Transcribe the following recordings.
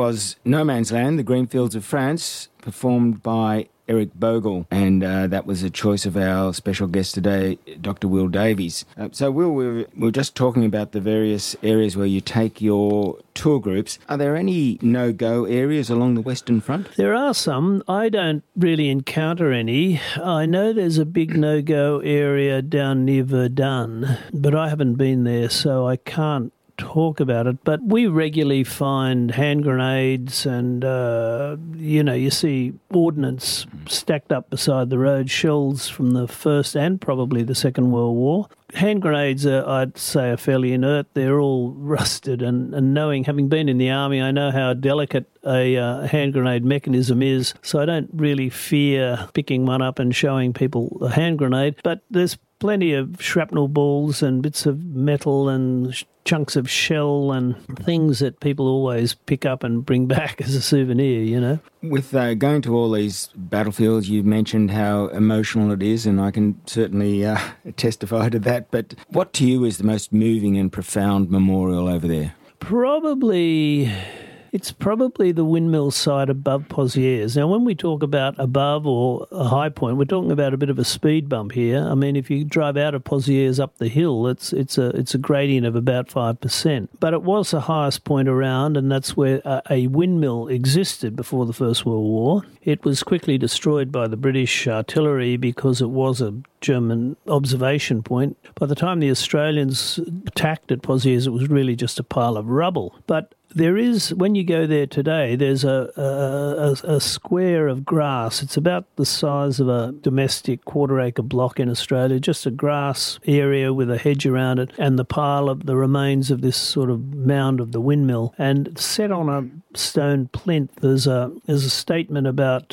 was No Man's Land, The Greenfields of France, performed by Eric Bogle, and that was a choice of our special guest today, Dr. Will Davies. So, Will, we're just talking about the various areas where you take your tour groups. Are there any no-go areas along the Western Front? There are some. I don't really encounter any. I know there's a big no-go area down near Verdun, but I haven't been there, so I can't talk about it. But we regularly find hand grenades and, you see ordnance stacked up beside the road, shells from the First and probably the Second World War. Hand grenades, I'd say, are fairly inert. They're all rusted, and having been in the army, I know how delicate a hand grenade mechanism is, so I don't really fear picking one up and showing people a hand grenade. But there's plenty of shrapnel balls and bits of metal and chunks of shell and things that people always pick up and bring back as a souvenir, With going to all these battlefields, you've mentioned how emotional it is, and I can certainly testify to that. But what to you is the most moving and profound memorial over there? It's probably the windmill site above Pozieres. Now, when we talk about above or a high point, we're talking about a bit of a speed bump here. I mean, if you drive out of Pozieres up the hill, it's a gradient of about 5%. But it was the highest point around, and that's where a windmill existed before the First World War. It was quickly destroyed by the British artillery because it was a German observation point. By the time the Australians attacked at Pozieres, it was really just a pile of rubble. But there is, when you go there today, there's a square of grass. It's about the size of a domestic quarter-acre block in Australia, just a grass area with a hedge around it, and the pile of the remains of this sort of mound of the windmill. And set on a stone plinth, there's a statement about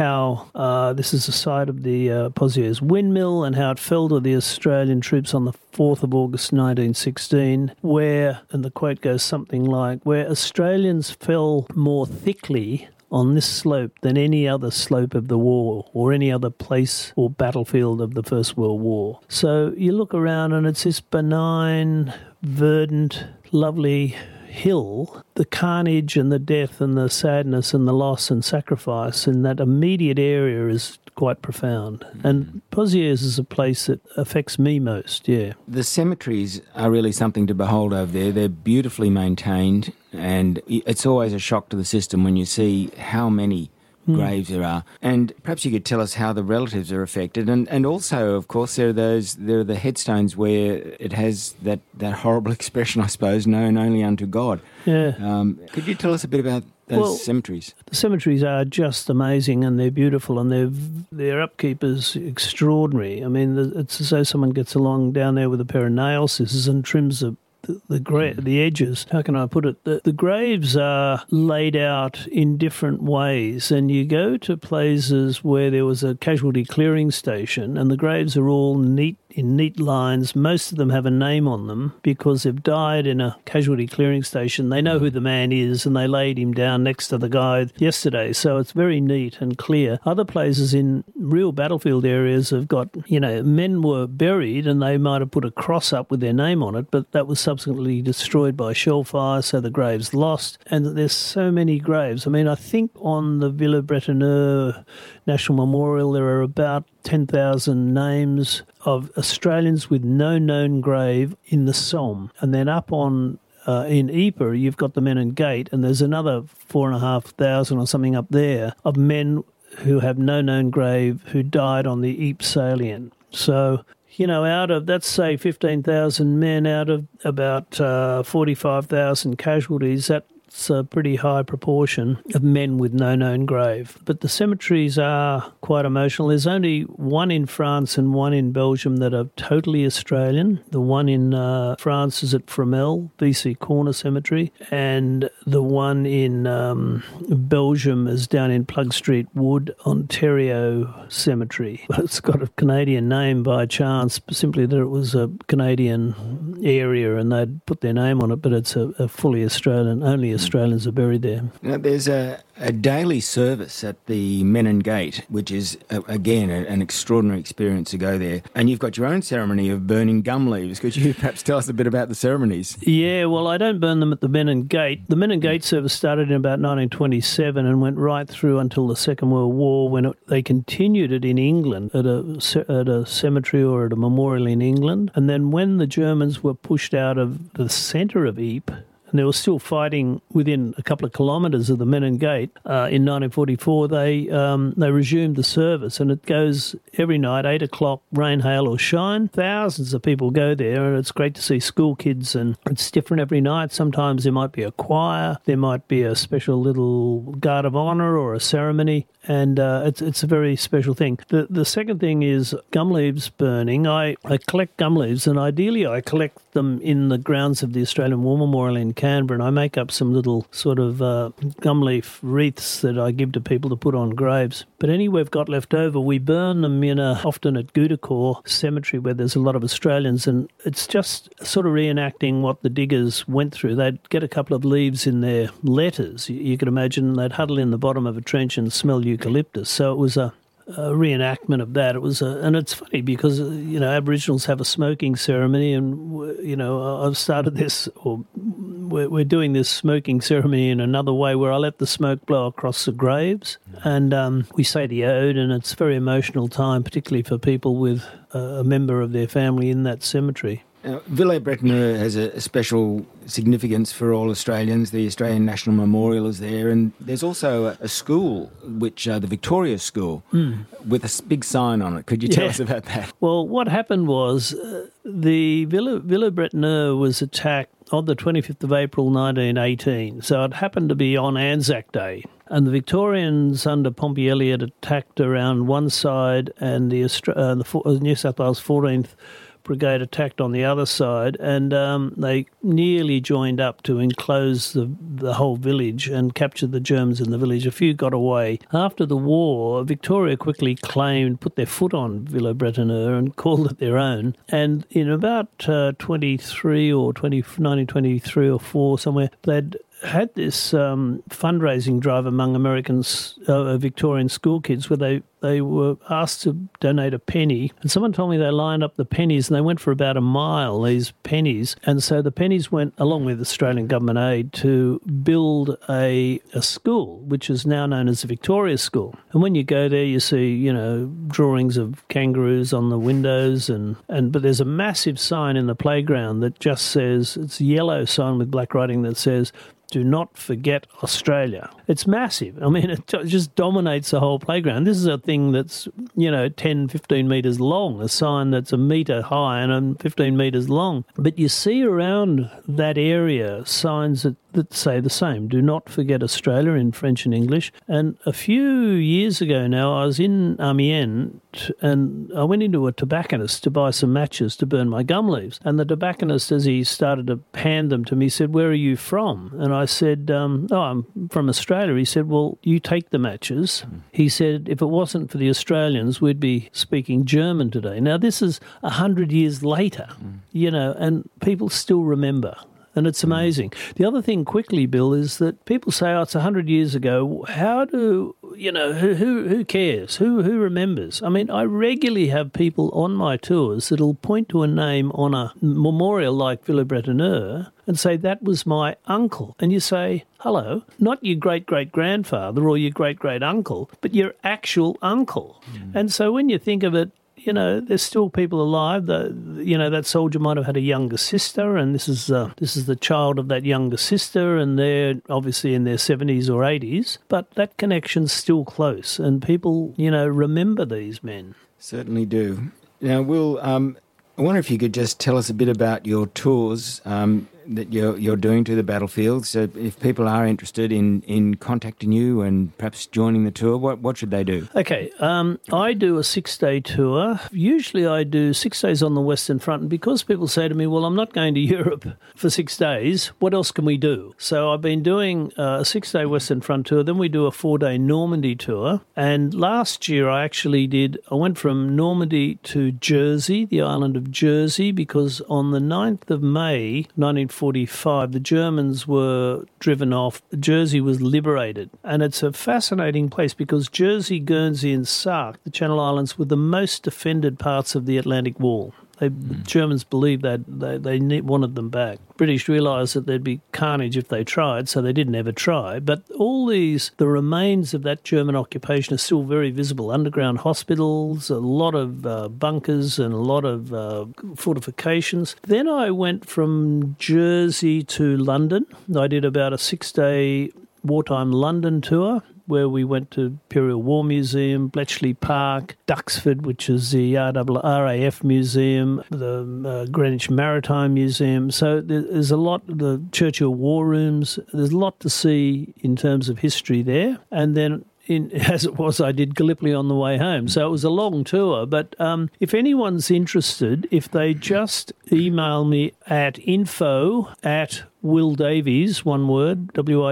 how this is the site of the Pozieres windmill and how it fell to the Australian troops on the 4th of August 1916, where, and the quote goes something like, where Australians fell more thickly on this slope than any other slope of the war or any other place or battlefield of the First World War. So you look around and it's this benign, verdant, lovely hill. The carnage and the death and the sadness and the loss and sacrifice in that immediate area is quite profound. And Pozieres is a place that affects me most, yeah. The cemeteries are really something to behold over there. They're beautifully maintained, and it's always a shock to the system when you see how many graves there are. And perhaps you could tell us how the relatives are affected. And also, of course, there are the headstones where it has that horrible expression, I suppose, known only unto God. Yeah. Could you tell us a bit about those cemeteries? The cemeteries are just amazing, and they're beautiful, and their upkeep is extraordinary. I mean, it's as though someone gets along down there with a pair of nail scissors and trims the edges. How can I put it? The graves are laid out in different ways, and you go to places where there was a casualty clearing station, and the graves are all in neat lines. Most of them have a name on them because they've died in a casualty clearing station. They know who the man is, and they laid him down next to the guy yesterday. So it's very neat and clear. Other places in real battlefield areas have got, men were buried and they might have put a cross up with their name on it, but that was subsequently destroyed by shell fire, so the grave's lost. And there's so many graves. I mean, I think on the Villa Bretonneux National Memorial there are about 10,000 names of Australians with no known grave in the Somme. And then up on in Ypres, you've got the Menin Gate, and there's another 4,500 or something up there of men who have no known grave who died on the Ypres salient. So, out of, let's say, 15,000 men out of about 45,000 casualties, that's a pretty high proportion of men with no known grave. But the cemeteries are quite emotional. There's only one in France and one in Belgium that are totally Australian. The one in France is at Fromelles, BC Corner Cemetery, and the one in Belgium is down in Plug Street Wood, Ontario Cemetery. It's got a Canadian name by chance, simply that it was a Canadian area and they'd put their name on it, but it's a fully Australian, only Australians are buried there. Now, there's a daily service at the Menin Gate, which is, again, an extraordinary experience to go there. And you've got your own ceremony of burning gum leaves. Could you perhaps tell us a bit about the ceremonies? Yeah, well, I don't burn them at the Menin Gate. The Menin Gate service started in about 1927 and went right through until the Second World War, when they continued it in England at a cemetery or at a memorial in England. And then when the Germans were pushed out of the centre of Ypres, and they were still fighting within a couple of kilometres of the Menin Gate, in 1944, they resumed the service, and it goes every night, 8 o'clock, rain, hail or shine. Thousands of people go there, and it's great to see school kids, and it's different every night. Sometimes there might be a choir, there might be a special little guard of honour or a ceremony, and it's a very special thing. The second thing is gum leaves burning. I collect gum leaves, and ideally I collect them in the grounds of the Australian War Memorial in Canberra, and I make up some little sort of gum leaf wreaths that I give to people to put on graves. But any we've got left over, we burn them often at Goodacre Cemetery, where there's a lot of Australians, and it's just sort of reenacting what the diggers went through. They'd get a couple of leaves in their letters. You could imagine they'd huddle in the bottom of a trench and smell eucalyptus. So it was a reenactment of that. And it's funny because Aboriginals have a smoking ceremony, and I've started this, or we're doing this smoking ceremony in another way, where I let the smoke blow across the graves, and we say the ode, and it's a very emotional time, particularly for people with a member of their family in that cemetery. Villers-Bretonneux has a special significance for all Australians. The Australian National Memorial is there, and there's also a school, which the Victoria School, with a big sign on it. Could you tell us about that? Well, what happened was the Villers-Bretonneux was attacked on the 25th of April 1918, so it happened to be on Anzac Day. And the Victorians under Pompey Elliott attacked around one side, and the New South Wales 14th Brigade attacked on the other side, and they nearly joined up to enclose the whole village and capture the Germans in the village. A few got away. After the war, Victoria quickly put their foot on Villers-Bretonneux and called it their own. And in about 1923 or 4 somewhere, they'd had this fundraising drive among Victorian school kids, where they were asked to donate a penny, and someone told me they lined up the pennies, and they went for about a mile, these pennies, and so the pennies went, along with Australian government aid, to build a school, which is now known as the Victoria School. And when you go there, you see, drawings of kangaroos on the windows, but there's a massive sign in the playground that just says, it's a yellow sign with black writing that says, "Do not forget Australia." It's massive. I mean, it just dominates the whole playground. This is a thing that's, 10, 15 metres long, a sign that's a metre high and 15 metres long. But you see around that area signs that say the same. "Do not forget Australia" in French and English. And a few years ago now, I was in Amiens, and I went into a tobacconist to buy some matches to burn my gum leaves. And the tobacconist, as he started to hand them to me, said, "Where are you from?" And I said, I'm from Australia. He said, "Well, you take the matches." He said, "If it wasn't for the Australians, we'd be speaking German today." Now, this is 100 years later, and people still remember. And it's amazing. The other thing quickly, Bill, is that people say, it's 100 years ago. How do, who cares? Who remembers? I mean, I regularly have people on my tours that'll point to a name on a memorial like Villers-Bretonneux and say, "That was my uncle." And you say, hello, not your great-great-grandfather or your great-great-uncle, but your actual uncle. And so when you think of it, there's still people alive. That soldier might have had a younger sister, and this is the child of that younger sister, and they're obviously in their 70s or 80s. But that connection's still close, and people, remember these men. Certainly do. Now, Will, I wonder if you could just tell us a bit about your tours that you're doing to the battlefield. So if people are interested in contacting you and perhaps joining the tour, what should they do? Okay, I do a 6-day tour. Usually I do 6 days on the Western Front, and because people say to me, "Well, I'm not going to Europe for 6 days, what else can we do?" So I've been doing a 6-day Western Front tour, then we do a 4-day Normandy tour, and last year I went from Normandy to Jersey, the island of Jersey, because on the 9th of May 1940, 1945, the Germans were driven off. Jersey was liberated. And it's a fascinating place because Jersey, Guernsey and Sark, the Channel Islands, were the most defended parts of the Atlantic Wall. Germans believed that they wanted them back. British realised that there'd be carnage if they tried, so they didn't ever try. But the remains of that German occupation are still very visible. Underground hospitals, a lot of bunkers and a lot of fortifications. Then I went from Jersey to London. I did about a 6-day wartime London tour, where we went to Imperial War Museum, Bletchley Park, Duxford, which is the RAF Museum, the Greenwich Maritime Museum. So there's a lot, the Churchill War Rooms. There's a lot to see in terms of history there. And then, as it was, I did Gallipoli on the way home. So it was a long tour. But if anyone's interested, if they just email me at info@willdavies, one word,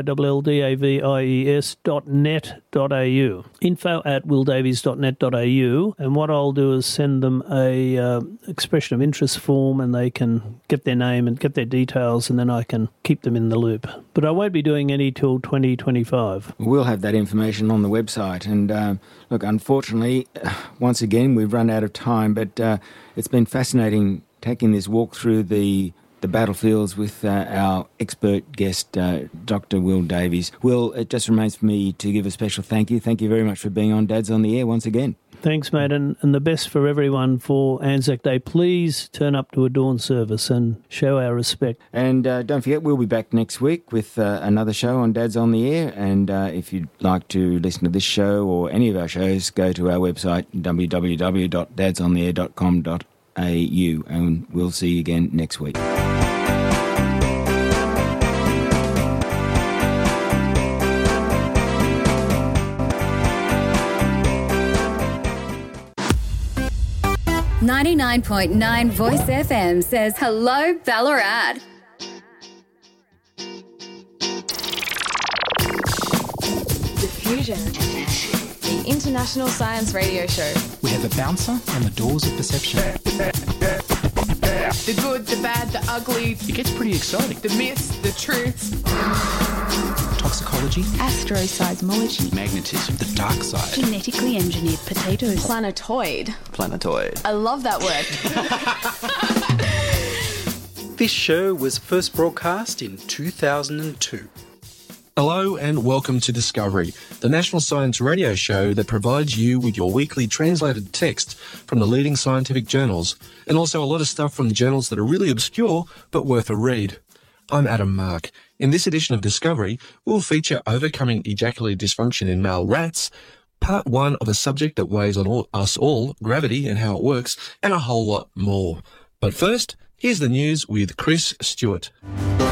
WILLDAVIES.net.au, info@willdavies.net.au, and what I'll do is send them a expression of interest form, and they can get their name and get their details, and then I can keep them in the loop. But I won't be doing any till 2025. We'll have that information on the website. And look, unfortunately, once again, we've run out of time, but it's been fascinating taking this walk through the battlefields with our expert guest, Dr. Will Davies. Will, it just remains for me to give a special thank you. Thank you very much for being on Dad's on the Air once again. Thanks, mate, and the best for everyone for Anzac Day. Please turn up to a dawn service and show our respect. And don't forget, we'll be back next week with another show on Dad's on the Air. And if you'd like to listen to this show or any of our shows, go to our website, www.dadsontheair.com.au, and we'll see you again next week. 99.9 Voice FM says hello, Ballarat. Diffusion, the international science radio show. We have a bouncer on the doors of perception. The good, the bad, the ugly. It gets pretty exciting. The myths, the truths. Toxicology. Astroseismology. Magnetism. The dark side. Genetically engineered potatoes. Planetoid. Planetoid. I love that word. This show was first broadcast in 2002. Hello and welcome to Discovery, the national science radio show that provides you with your weekly translated text from the leading scientific journals, and also a lot of stuff from the journals that are really obscure but worth a read. I'm Adam Mark. In this edition of Discovery, we'll feature overcoming ejaculatory dysfunction in male rats, part one of a subject that weighs on us all, gravity and how it works, and a whole lot more. But first, here's the news with Chris Stewart.